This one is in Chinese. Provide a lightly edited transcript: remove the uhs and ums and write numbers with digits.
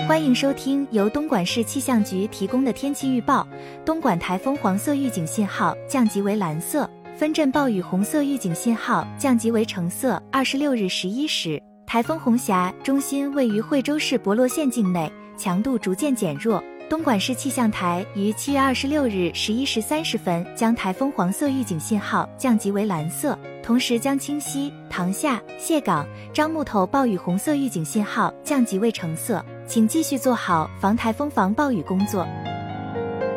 欢迎收听由东莞市气象局提供的天气预报。东莞台风黄色预警信号降级为蓝色，分阵暴雨红色预警信号降级为橙色。26日11时，台风红霞中心位于惠州市博洛县境内，强度逐渐减弱。东莞市气象台于7月26日11时30分将台风黄色预警信号降级为蓝色，同时将清溪、塘下、蟹港、樟木头暴雨红色预警信号降级为橙色。请继续做好防台风防暴雨工作。